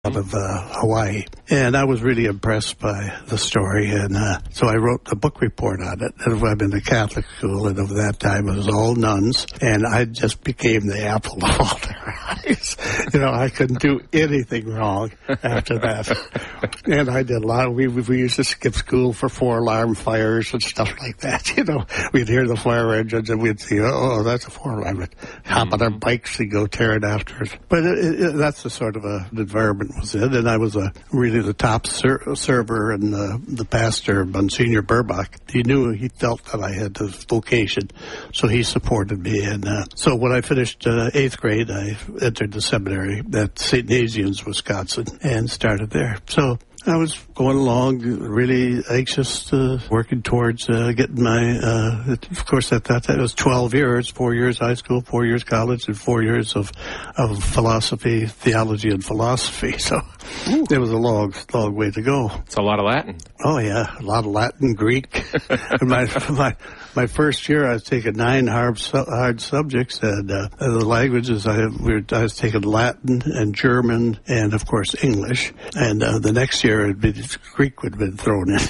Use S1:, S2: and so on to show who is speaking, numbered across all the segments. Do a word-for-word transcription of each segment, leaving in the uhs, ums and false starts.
S1: out of uh, Hawaii. And I was really impressed by the story, and uh, so I wrote a book report on it. And I'm in a Catholic school, and over that time it was all nuns, and I just became the apple of all their eyes. You know, I couldn't do anything wrong after that. And I did a lot. We, we used to skip school for four-alarm fires and stuff like that. You know, we'd hear the fire engines, and we'd see, oh, that's a four-alarm. We'd hop on our bikes and go tear it after it. But it, it, that's the sort of a, the environment was in, and I was a, really the top ser- server, and the, the pastor, Monsignor Burbach, he knew, he felt that I had the vocation, so he supported me. And uh, so when I finished uh, eighth grade, I entered the seminary at Saint Nazianz, Wisconsin, and started there. So I was going along, really anxious, uh, working towards uh, getting my, uh, of course, at that time it was twelve years, four years high school, four years college, and four years of, of philosophy, theology, and philosophy. So Ooh. It was a long, long way to go.
S2: It's a lot of Latin.
S1: Oh, yeah, a lot of Latin, Greek. my, my, my first year, I was taking nine hard, hard subjects, and uh, the languages, I, we were, I was taking Latin and German and, of course, English. And uh, the next year, it'd be, Greek would have been thrown in.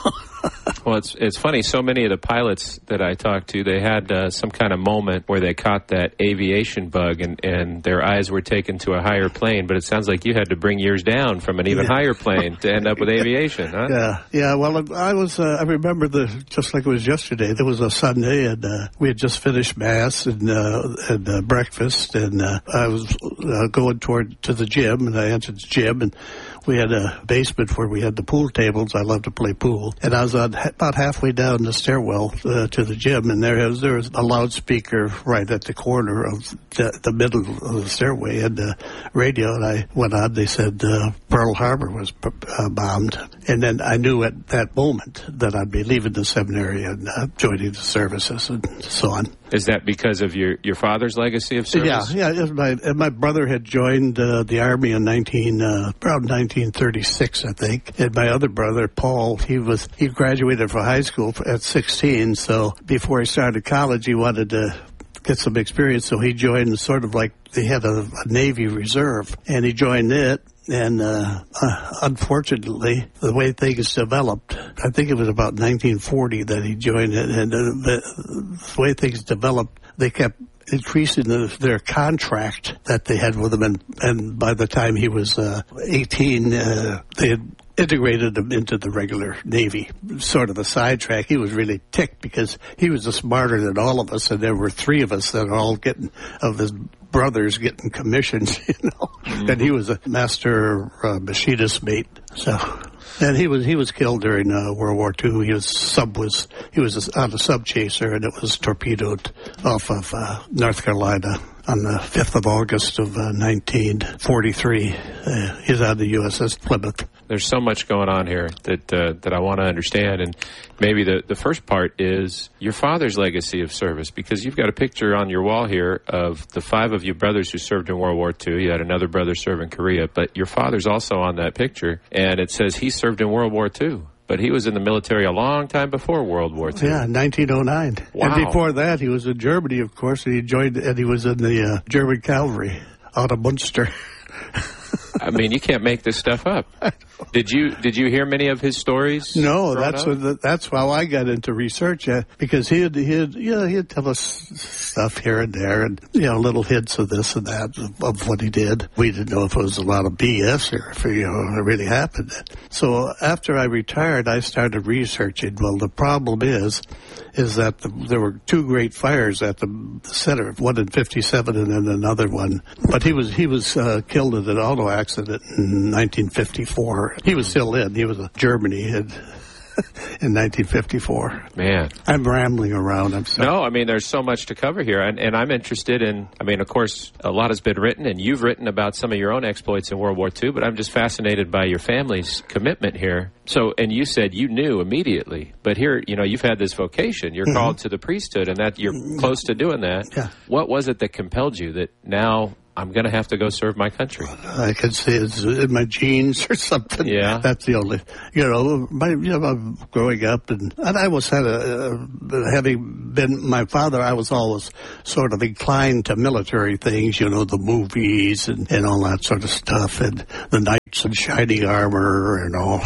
S2: Well, it's it's funny. So many of the pilots that I talked to, they had uh, some kind of moment where they caught that aviation bug, and, and their eyes were taken to a higher plane. But it sounds like you had to bring yours down from an even yeah. higher plane to end up with aviation, huh?
S1: Yeah, yeah. Well, I was. Uh, I remember the just like it was yesterday. There was a Sunday, and uh, we had just finished mass and uh, and uh, breakfast, and uh, I was uh, going toward to the gym, and I entered the gym, and we had a basement where we had the pool tables. I love to play pool. And I was on, about halfway down the stairwell uh, to the gym, and there was, there was a loudspeaker right at the corner of the, the middle of the stairway, and the radio, and I went on. They said uh, Pearl Harbor was uh, bombed. And then I knew at that moment that I'd be leaving the seminary and uh, joining the services and so on.
S2: Is that because of your, your father's legacy of service?
S1: Yeah, yeah. My, my brother had joined uh, the Army in nineteen, uh, around nineteen thirty-six, I think. And my other brother, Paul, he was he graduated from high school at sixteen. So before he started college, he wanted to get some experience. So he joined sort of like they had a, a Navy Reserve, and he joined it. And uh, uh, unfortunately, the way things developed, I think it was about nineteen forty that he joined it, and uh, the way things developed, they kept increasing the, their contract that they had with him, and, and by the time he was uh, eighteen, uh, they had integrated him into the regular Navy, sort of a sidetrack. He was really ticked because he was smarter than all of us, and there were three of us that are all getting, of his brothers getting commissions, you know, mm-hmm. and he was a master uh, machinist mate, so... And he was he was killed during uh, World War Two. He was sub was he was on a sub chaser, and it was torpedoed off of uh, North Carolina on the fifth of August of uh, nineteen forty-three. Uh, he's on the U S S Plymouth.
S2: There's so much going on here that uh, that I want to understand, and maybe the, the first part is your father's legacy of service, because you've got a picture on your wall here of the five of you brothers who served in World War Two. You had another brother serve in Korea, but your father's also on that picture, and it says he served in World War Two. But he was in the military a long time before World War Two.
S1: Yeah, nineteen oh nine.
S2: Wow.
S1: And before that, he was in Germany, of course, and he joined, and he was in the uh, German cavalry out of Munster.
S2: I mean, you can't make this stuff up. Did you did you hear many of his stories?
S1: No, that's what the, that's how I got into research, uh, because he'd he'd you know he'd tell us stuff here and there, and you know little hints of this and that of, of what he did. We didn't know if it was a lot of B S or if you know it really happened. So after I retired, I started researching. Well, the problem is, is that the, there were two great fires at the, the center, one in fifty-seven and then another one. But he was he was uh, killed in an auto accident in nineteen fifty-four. He was still in. He was in Germany in, in nineteen fifty-four.
S2: Man.
S1: I'm rambling around. I'm sorry.
S2: No, I mean, there's so much to cover here. And, and I'm interested in, I mean, of course, a lot has been written, and you've written about some of your own exploits in World War Two, but I'm just fascinated by your family's commitment here. So, and you said you knew immediately, but here, you know, you've had this vocation. You're mm-hmm. called to the priesthood, and that you're close to doing that.
S1: Yeah.
S2: What was it that compelled you that now I'm going to have to go serve my country?
S1: I could say it's in my genes or something.
S2: Yeah.
S1: That's the only, you know, my, you know, growing up, and, and I was had a, uh, having been my father, I was always sort of inclined to military things, you know, the movies and, and all that sort of stuff, and the night and shiny armor and all,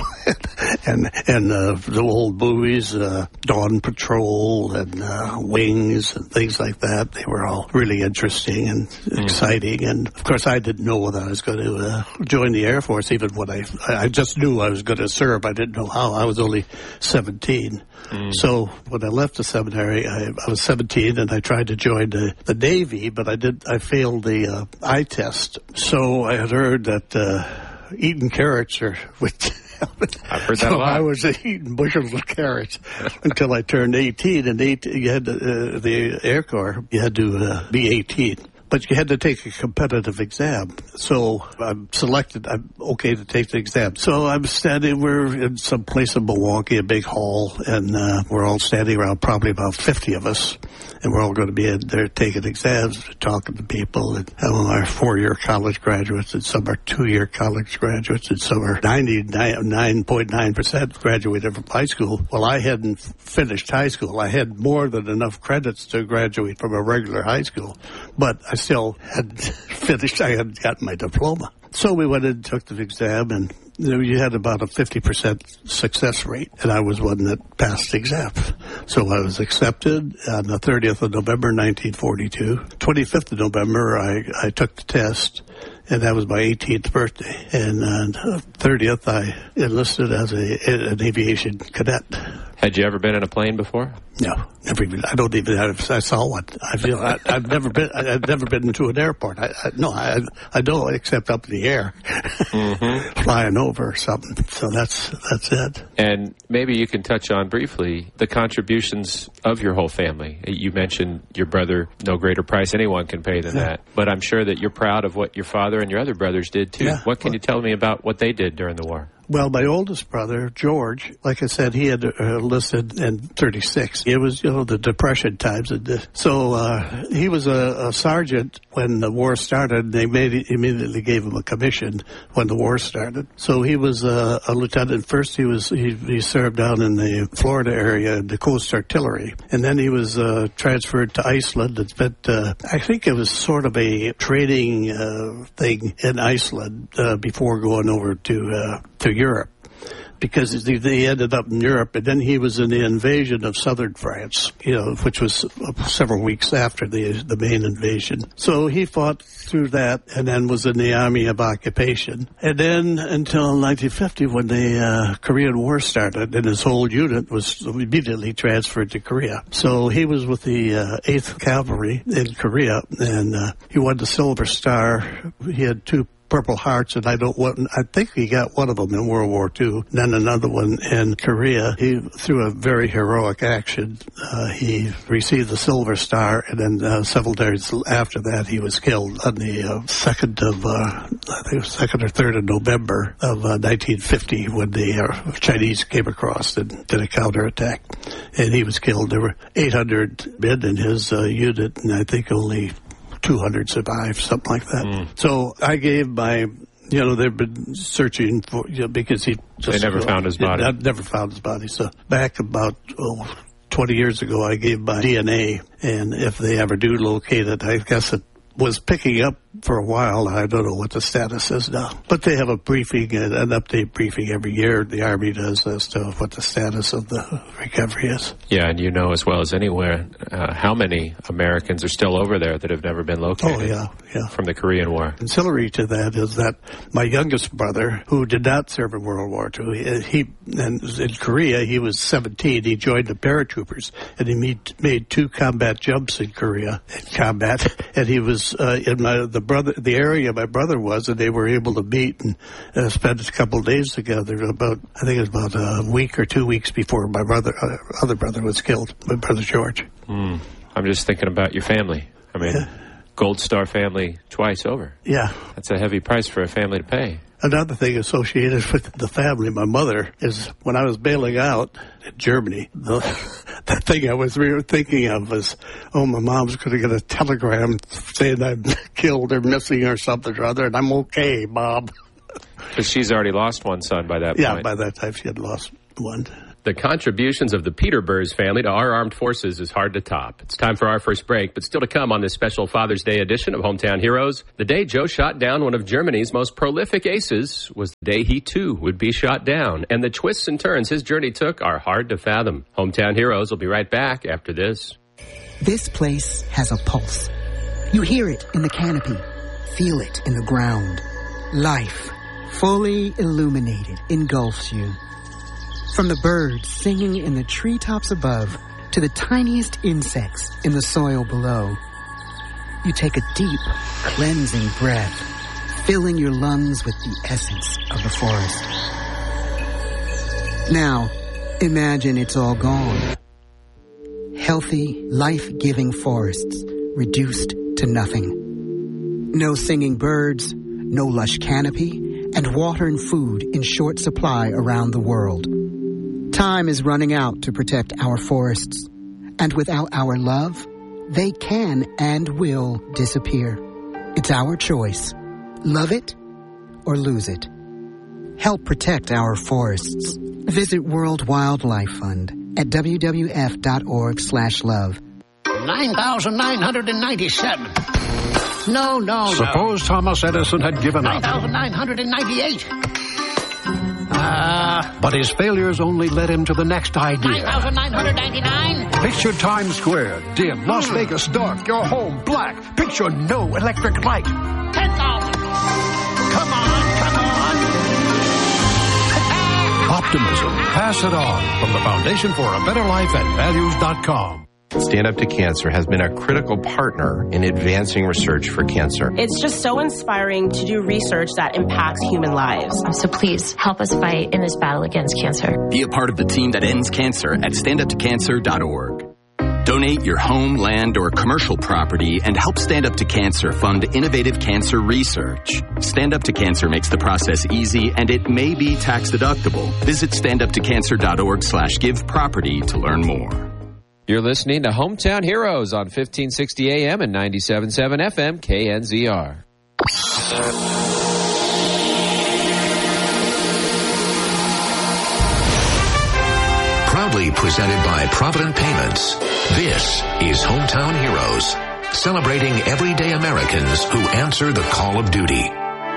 S1: and and uh, the old movies, uh, Dawn Patrol and uh, Wings and things like that. They were all really interesting and mm. exciting. And of course, I didn't know that I was going to uh, join the Air Force. Even when I, I just knew I was going to serve. I didn't know how. I was only seventeen. Mm. So when I left the seminary, I, I was seventeen, and I tried to join the, the Navy, but I did. I failed the uh, eye test. So I had heard that. Uh, Eating carrots or with
S2: I've heard that
S1: so
S2: a lot.
S1: I was eating bushels of carrots until I turned eighteen. And eighteen, you had to, uh, the Air Corps, you had to uh, be eighteen. But you had to take a competitive exam. So I'm selected. I'm okay to take the exam. So I'm standing, we're in some place in Milwaukee, a big hall, and uh, we're all standing around, probably about fifty of us. And we're all going to be in there taking exams, talking to people. And some of them are four-year college graduates, and some are two-year college graduates, and some are ninety-nine point nine percent graduated from high school. Well, I hadn't finished high school. I had more than enough credits to graduate from a regular high school. But I still hadn't finished. I hadn't gotten my diploma. So we went in and took the exam, and you know, you had about a fifty percent success rate, and I was one that passed the exam. So I was accepted on the thirtieth of November, nineteen forty-two. twenty-fifth of November, I, I took the test, and that was my eighteenth birthday. And on the thirtieth, I enlisted as a, an aviation cadet.
S2: Had you ever been in a plane before?
S1: No, never even. I don't even. I, I saw one. I feel. I, I've never been. I, I've never been into an airport. I, I no. I I don't, except up in the air, mm-hmm. flying over or something. So that's that's it.
S2: And maybe you can touch on briefly the contributions of your whole family. You mentioned your brother. No greater price anyone can pay than yeah. that. But I'm sure that you're proud of what your father and your other brothers did too.
S1: Yeah.
S2: What can
S1: well,
S2: you tell me about what they did during the war?
S1: Well, my oldest brother, George, like I said, he had enlisted in thirty-six. It was, you know, the Depression times. So uh, he was a, a sergeant when the war started. They made it, immediately gave him a commission when the war started. So he was a, a lieutenant. First, he was he, he served down in the Florida area in the Coast Artillery. And then he was uh, transferred to Iceland and spent, uh, I think it was sort of a training uh, thing in Iceland uh, before going over to uh, to Europe, because they ended up in Europe, and then he was in the invasion of southern France, you know, which was several weeks after the the main invasion. So he fought through that, and then was in the Army of Occupation. And then until nineteen fifty, when the uh, Korean War started, and his whole unit was immediately transferred to Korea. So he was with the uh, eighth Cavalry in Korea, and uh, he won the Silver Star. He had two Purple Hearts, and I don't want, I think he got one of them in World War Two, then another one in Korea. He, through a very heroic action, uh, he received the Silver Star, and then uh, several days after that, he was killed on the uh, second of, uh, I think it was second or third of November of uh, nineteen fifty, when the uh, Chinese came across and did a counterattack, and he was killed. There were eight hundred men in his uh, unit, and I think only two hundred survived, something like that. Mm. So I gave my, you know, they've been searching for, you know, because he just...
S2: They never
S1: uh,
S2: found his body.
S1: I never found his body. So back about, oh, twenty years ago, I gave my D N A, and if they ever do locate it, I guess it was picking up for a while. I don't know what the status is now. But they have a briefing, an update briefing every year, the Army does, as to what the status of the recovery is.
S2: Yeah, and you know as well as anywhere uh, how many Americans are still over there that have never been located.
S1: Oh, yeah, yeah.
S2: From the Korean War.
S1: Ancillary to that is that my youngest brother, who did not serve in World War Two, he, he and in Korea, he was seventeen. He joined the paratroopers, and he made, made two combat jumps in Korea, in combat, and he was uh, in my, the brother, the area my brother was, and they were able to meet and uh, spend a couple of days together. About, I think it was about a week or two weeks before my brother, uh, other brother was killed, my brother George.
S2: Mm. I'm just thinking about your family. I mean, yeah. Gold Star family twice over.
S1: Yeah.
S2: That's a heavy price for a family to pay.
S1: Another thing associated with the family, my mother, is when I was bailing out in Germany, the, the thing I was really thinking of was, oh, my mom's going to get a telegram saying I'm killed or missing or something or other, and I'm okay, Mom.
S2: Because she's already lost one son by that
S1: yeah,
S2: point.
S1: Yeah, by that time she had lost one.
S3: The contributions of the Peter Burrs family to our armed forces is hard to top. It's time for our first break, but still to come on this special Father's Day edition of Hometown Heroes. The day Joe shot down one of Germany's most prolific aces was the day he too would be shot down. And the twists and turns his journey took are hard to fathom. Hometown Heroes will be right back after this.
S4: This place has a pulse. You hear it in the canopy, feel it in the ground. Life, fully illuminated, engulfs you. From the birds singing in the treetops above to the tiniest insects in the soil below, you take a deep, cleansing breath, filling your lungs with the essence of the forest. Now, imagine it's all gone. Healthy, life-giving forests reduced to nothing. No singing birds, no lush canopy, and water and food in short supply around the world. Time is running out to protect our forests, and without our love, they can and will disappear. It's our choice. Love it or lose it. Help protect our forests. Visit World Wildlife Fund at w w f dot org slash love.
S5: nine thousand nine hundred ninety-seven. No, no,
S6: Suppose
S5: no.
S6: Thomas Edison had given
S5: nine
S6: up.
S5: nine thousand nine hundred ninety-eight. Uh,
S6: But his failures only led him to the next
S5: nine
S6: idea.
S5: thousand nine hundred ninety-nine.
S6: Picture Times Square, dim, Las Vegas dark, your home black. Picture no electric light.
S5: ten thousand. Come on, come on.
S6: Optimism. Pass it on from the Foundation for a Better Life at values dot com.
S7: Stand Up to Cancer has been a critical partner in advancing research for cancer.
S8: It's just so inspiring to do research that impacts human lives.
S9: So please help us fight in this battle against cancer.
S10: Be a part of the team that ends cancer at stand up to cancer dot org. Donate your home, land, or commercial property and help Stand Up to Cancer fund innovative cancer research. Stand Up to Cancer makes the process easy and it may be tax deductible. Visit stand up to cancer dot org slash give property to learn more.
S2: You're listening to Hometown Heroes on fifteen sixty A M and ninety-seven point seven F M K N Z R.
S11: Proudly presented by Provident Payments, this is Hometown Heroes, celebrating everyday Americans who answer the call of duty.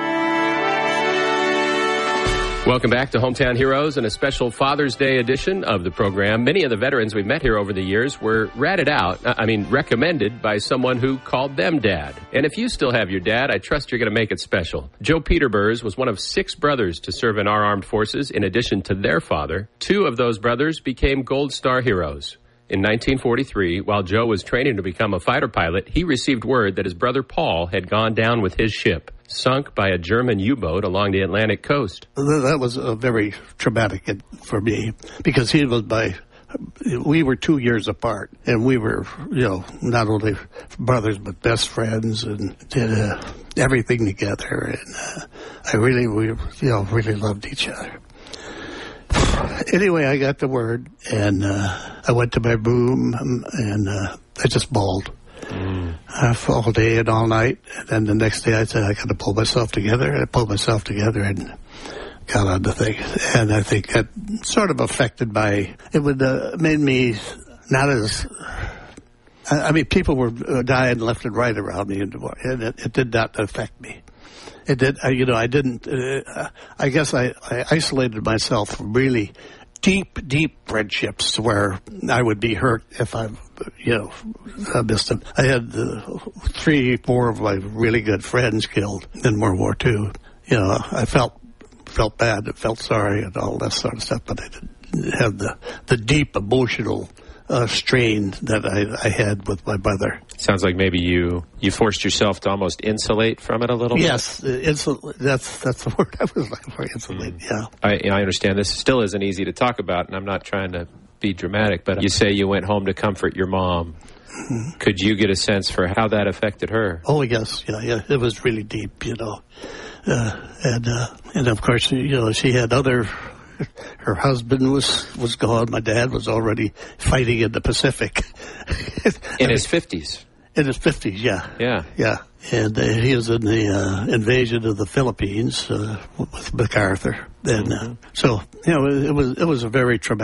S3: Welcome back to Hometown Heroes and a special Father's Day edition of the program. Many of the veterans we've met here over the years were ratted out, I mean recommended by someone who called them Dad. And if you still have your dad, I trust you're going to make it special. Joe Peter Burrs was one of six brothers to serve in our armed forces in addition to their father. Two of those brothers became Gold Star heroes. In nineteen forty-three, while Joe was training to become a fighter pilot, he received word that his brother Paul had gone down with his ship, sunk by a German U-boat along the Atlantic coast.
S1: That was a very traumatic for me because he was my, we were two years apart and we were, you know, not only brothers but best friends and did uh, everything together. And uh, I really, we, you know, really loved each other. Anyway, I got the word, and uh, I went to my room, and uh, I just bawled mm. uh, all day and all night. And then the next day, I said, I got to pull myself together. And I pulled myself together and got on the thing. And I think that sort of affected my, it would uh, made me not as, I, I mean, people were dying left and right around me, and it, it did not affect me. It did, you know, I didn't, uh, I guess I, I isolated myself from really deep, deep friendships where I would be hurt if I, you know, I missed them. I had uh, three, four of my really good friends killed in World War Two. You know, I felt, felt bad, I felt sorry and all that sort of stuff, but I didn't have the, the deep emotional Uh, strain that I, I had with my brother.
S2: Sounds like maybe you, you forced yourself to almost insulate from it a little
S1: yes,
S2: bit.
S1: Yes, insul- that's that's the word I was looking for, insulate, mm. yeah.
S2: I, I understand this still isn't easy to talk about, and I'm not trying to be dramatic, but you say you went home to comfort your mom. Mm-hmm. Could you get a sense for how that affected her?
S1: Oh, yes, yeah, yeah. It was really deep, you know. Uh, and, uh, and, of course, you know, she had other... Her husband was, was gone. My dad was already fighting in the Pacific.
S2: In his fifties?
S1: In his fifties, yeah.
S2: Yeah.
S1: Yeah. And uh, he was in the uh, invasion of the Philippines uh, with MacArthur. And uh, so, you know, it, it was it was a very traumatic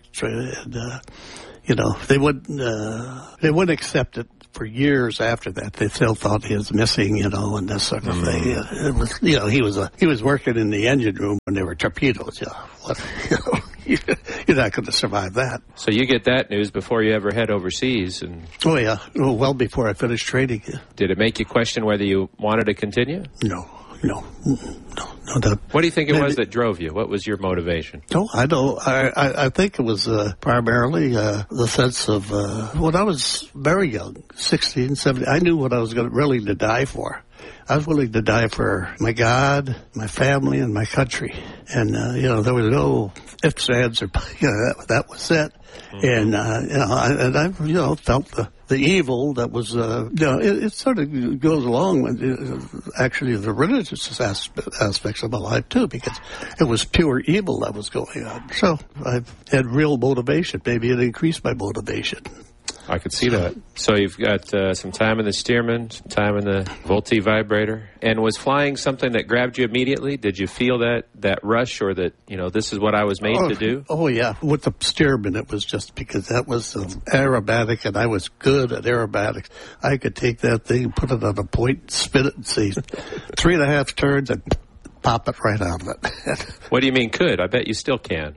S1: And, uh, you know, they wouldn't, uh, they wouldn't accept it for years after that. They still thought he was missing, you know, and this sort of mm. thing. It was, you know, he was a, he was working in the engine room when there were torpedoes. You know, what, you know, you're not going to survive that.
S2: So you get that news before you ever head overseas, and
S1: oh yeah, well, well before I finished training. Yeah.
S2: Did it make you question whether you wanted to continue?
S1: No, no, no, no. That,
S2: what do you think it was that drove you? What was your motivation?
S1: No, I know. I, I, I think it was uh, primarily uh, the sense of uh, when I was very young, sixteen, seventeen, I knew what I was going willing to die for. I was willing to die for my God, my family, and my country. And, uh, you know, there was no ifs, ands, or, you know, that, that was it. Mm-hmm. And, uh, you know, I, and I, you know, felt the, the evil that was, uh, you know, it, it sort of goes along with uh, actually the religious aspect, aspects of my life, too, because it was pure evil that was going on. So I had real motivation. Maybe it increased my motivation.
S2: I could see that. So you've got uh, some time in the Stearman, some time in the Vultee vibrator. And was flying something that grabbed you immediately? Did you feel that, that rush, or that, you know, this is what I was made
S1: oh,
S2: to do?
S1: Oh, yeah. With the Stearman, it was just because that was um, aerobatic, and I was good at aerobatics. I could take that thing, put it on a point, spin it, and see three and a half turns, and pop it right out of it.
S2: What do you mean could? I bet you still can.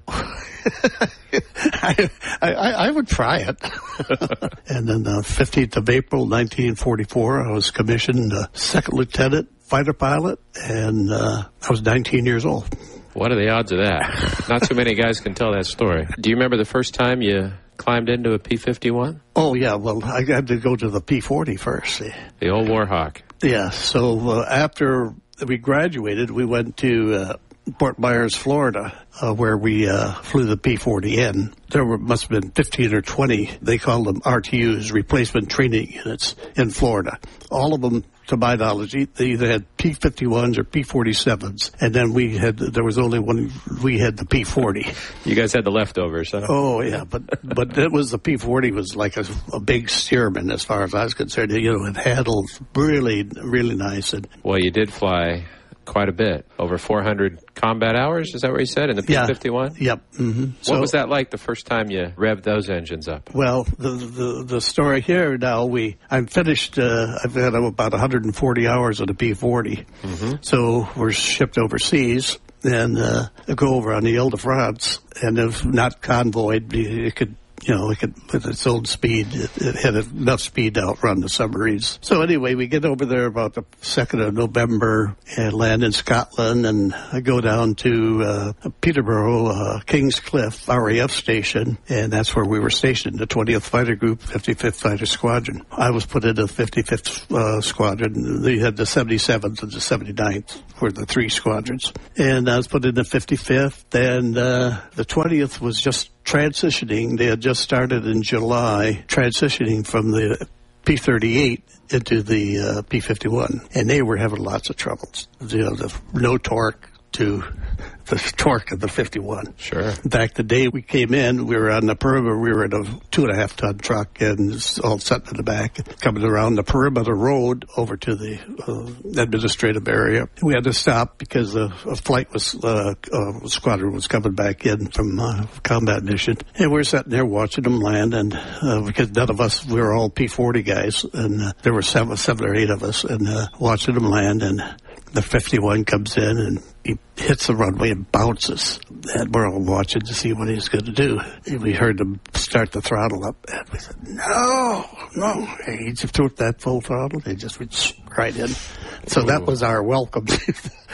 S1: I, I, I would try it. And then the fifteenth of April, nineteen forty-four, I was commissioned uh, second lieutenant fighter pilot, and uh, I was nineteen years old.
S2: What are the odds of that? Not too many guys can tell that story. Do you remember the first time you climbed into a P fifty-one?
S1: Oh, yeah. Well, I had to go to the P forty first. See.
S2: The old Warhawk.
S1: Yeah. So uh, after we graduated, we went to uh, Fort Myers, Florida, uh, where we uh, flew the P forty in. There were, must have been fifteen or twenty. They called them R T Us, replacement training units, in Florida. All of them, to my knowledge, they either had P fifty-ones or P forty-sevens, and then we had, there was only one, we had the P forty.
S2: You guys had the leftovers, huh?
S1: Oh, yeah, but but it was, the P forty was like a, a big Stearman as far as I was concerned. You know, it handled really, really nice. And
S2: well, you did fly quite a bit, over four hundred combat hours, is that what you said, in the P fifty-one?
S1: Yeah. Yep. Mm-hmm.
S2: What
S1: so,
S2: was that like the first time you revved those engines up?
S1: Well, the the, the story here now, we I'm finished, uh, I've had about one hundred forty hours of the P forty. Mm-hmm. So we're shipped overseas and uh, go over on the Ile-de-France, and if not convoyed, it could, you know, it could, with its own speed, it, it had enough speed to outrun the submarines. So anyway, we get over there about the second of November and land in Scotland, and I go down to uh, Peterborough, uh, King's Cliff R A F station, and that's where we were stationed, the twentieth Fighter Group, fifty-fifth Fighter Squadron. I was put into the fifty-fifth uh, Squadron. They had the seventy-seventh and the seventy-ninth were the three squadrons. And I was put in the fifty-fifth, and uh, the twentieth was just transitioning. They had just started in July, transitioning from the P thirty-eight into the uh, P fifty-one, and they were having lots of troubles. You know, the no torque to the torque of the fifty-one.
S2: Sure.
S1: In fact, the day we came in, we were on the perimeter. We were in a two and a half ton truck, and it's all set in the back, coming around the perimeter road over to the uh, administrative area. We had to stop because a, a flight was, uh, a squadron was coming back in from uh, combat mission, and we were sitting there watching them land, and uh, because none of us, we were all P forty guys, and uh, there were seven, seven or eight of us, and uh, watching them land, and the fifty-one comes in and he hits the runway and bounces. And we're all watching to see what he's going to do. And we heard him start the throttle up. And we said, no, no. And he just threw that full throttle. They just went right in. So Ooh. That was our welcome to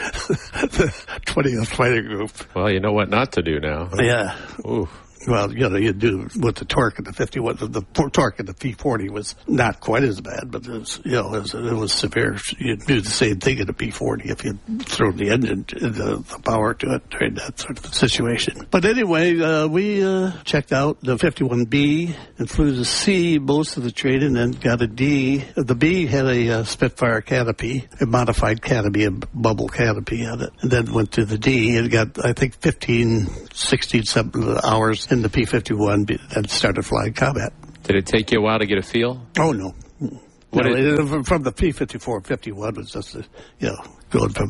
S1: the twentieth Fighter Group.
S2: Well, you know what not to do now. Huh?
S1: Yeah.
S2: Ooh.
S1: Well, you know, you do with the torque of the fifty-one. The, the torque of the P forty was not quite as bad, but it was, you know, it was, it was severe. You'd do the same thing in a P forty if you throw the engine, the, the power to it during that sort of situation. But anyway, uh, we uh, checked out the fifty-one B and flew the C most of the training, and got a D. The B had a uh, Spitfire canopy, a modified canopy, a bubble canopy on it, and then went to the D and got, I think, fifteen, sixteen something hours in the P fifty-one and started flying combat.
S2: Did it take you a while to get a feel?
S1: Oh, no. What no, it, from the P fifty-four, fifty-one was just, a, you know, going from a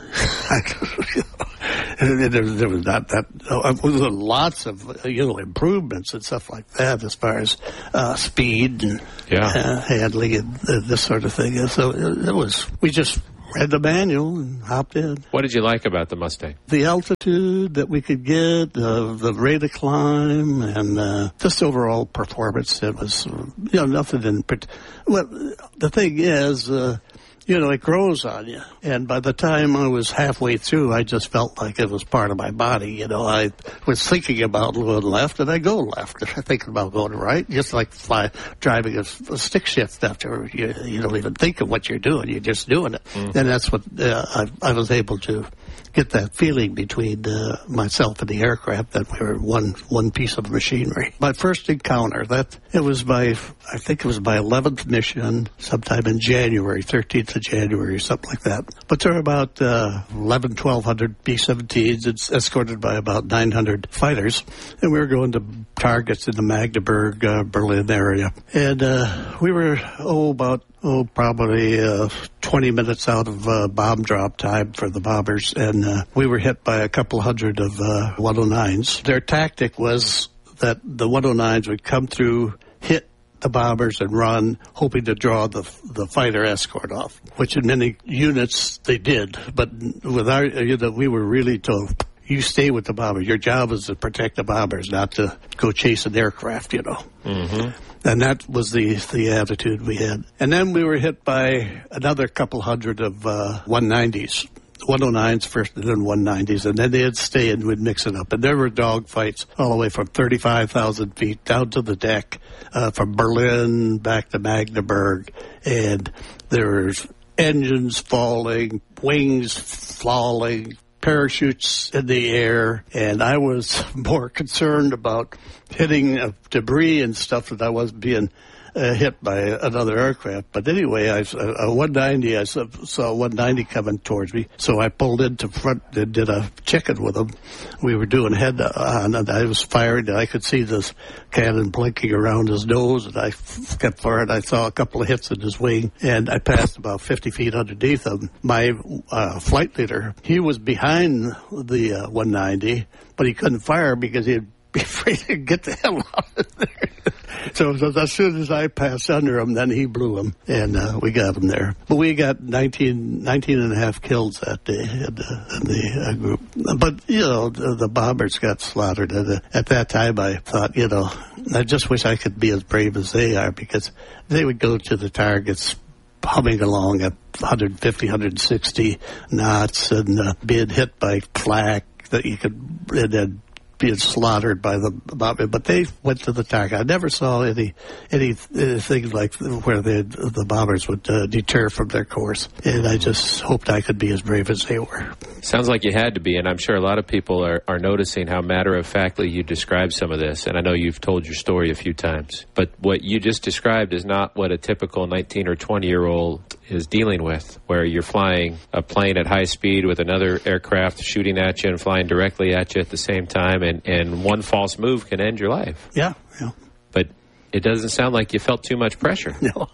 S1: there, there was not that. Uh, there was lots of uh, you know improvements and stuff like that as far as uh, speed and
S2: yeah.
S1: uh, handling and uh, this sort of thing. And so it, it was. We just read the manual and hopped in.
S2: What did you like about the Mustang?
S1: The altitude that we could get, uh, the rate of climb, and uh, just overall performance. It was, uh, you know, nothing in. Well, the thing is. Uh, You know, it grows on you. And by the time I was halfway through, I just felt like it was part of my body. You know, I was thinking about going left, and I go left. I thinking about going right, just like fly, driving a, a stick shift after you, you don't even think of what you're doing. You're just doing it. Mm-hmm. And that's what uh, I, I was able to get that feeling between uh, myself and the aircraft that we were one one piece of machinery. My first encounter, that it was my, I think it was my eleventh mission, sometime in January, thirteenth of January, something like that. But there were about uh, eleven, twelve hundred B seventeens. It's escorted by about nine hundred fighters, and we were going to targets in the Magdeburg, uh, Berlin area. And uh, we were, oh, about Oh, probably uh, twenty minutes out of uh, bomb drop time for the bombers, and uh, we were hit by a couple hundred of uh, one oh nines. Their tactic was that the one oh nines would come through, hit the bombers, and run, hoping to draw the the fighter escort off, which in many units they did. But with our, you know, we were really told, you stay with the bombers. Your job is to protect the bombers, not to go chase an aircraft, you know. Mm-hmm. And that was the, the attitude we had. And then we were hit by another couple hundred of uh, one nineties. one oh nines first and then one nineties. And then they'd stay and we'd mix it up. And there were dogfights all the way from thirty-five thousand feet down to the deck, uh, from Berlin back to Magdeburg. And there was engines falling, wings falling, parachutes in the air, and I was more concerned about hitting uh, debris and stuff than I was being uh, hit by another aircraft. But anyway, I uh, one ninety, I saw, saw one ninety coming towards me, so I pulled into front and did a chicken with them. We were doing head on, and I was firing, and I could see this cannon blinking around his nose, and I kept firing. I saw a couple of hits in his wing, and I passed about fifty feet underneath him. My uh, flight leader, he was behind the uh, one ninety, but he couldn't fire because he'd be afraid to get the hell out of there. So, so as soon as I passed under him, then he blew him, and uh, we got him there. But we got nineteen, nineteen and a half kills that day in the, in the uh, group. But, you know, the, the bombers got slaughtered. And, uh, at that time, I thought, you know, I just wish I could be as brave as they are, because they would go to the targets humming along at one fifty, one sixty knots, and uh, being hit by flak that you could, and then being slaughtered by the bomber. But they went to the target. I never saw any any anything like where they, the bombers would uh, deter from their course. And I just hoped I could be as brave as they were.
S2: Sounds like you had to be, and I'm sure a lot of people are, are noticing how matter-of-factly you describe some of this. And I know you've told your story a few times. But what you just described is not what a typical nineteen or twenty-year-old is dealing with, where you're flying a plane at high speed with another aircraft shooting at you and flying directly at you at the same time, and, and one false move can end your life.
S1: Yeah, yeah.
S2: But it doesn't sound like you felt too much pressure.
S1: No,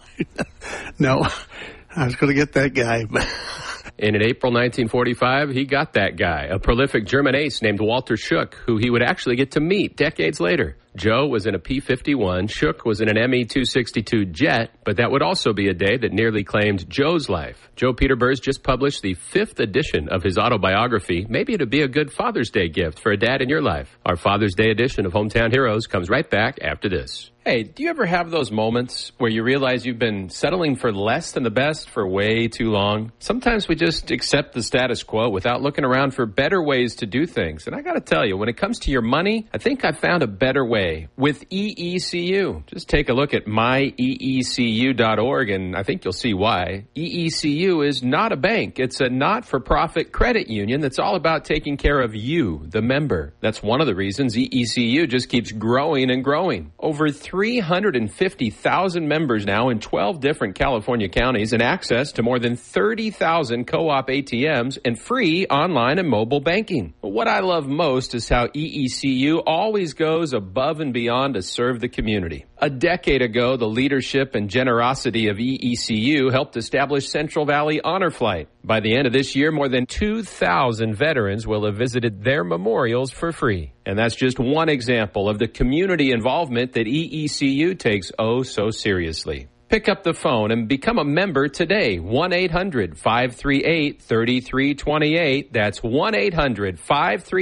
S1: no. I was going to get that guy.
S3: And in April nineteen forty-five, he got that guy, a prolific German ace named Walter Schuck, who he would actually get to meet decades later. Joe was in a P fifty-one, Schuck was in an M E two sixty-two jet, but that would also be a day that nearly claimed Joe's life. Joe Peterburs just published the fifth edition of his autobiography. Maybe it'd be a good Father's Day gift for a dad in your life. Our Father's Day edition of Hometown Heroes comes right back after this. Hey, do you ever have those moments where you realize you've been settling for less than the best for way too long? Sometimes we just accept the status quo without looking around for better ways to do things. And I got to tell you, when it comes to your money, I think I found a better way with E E C U. Just take a look at my E E C U dot org, and I think you'll see why. E E C U is not a bank. It's a not-for-profit credit union that's all about taking care of you, the member. That's one of the reasons E E C U just keeps growing and growing. Over three hundred fifty thousand members now in twelve different California counties, and access to more than thirty thousand co-op A T Ms and free online and mobile banking. But what I love most is how E E C U always goes above above and beyond to serve the community. A decade ago, the leadership and generosity of E E C U helped establish Central Valley Honor Flight. By the end of this year, more than two thousand veterans will have visited their memorials for free. And that's just one example of the community involvement that E E C U takes oh so seriously. Pick up the phone and become a member today. one eight hundred five three eight three three two eight. That's one eight hundred five three eight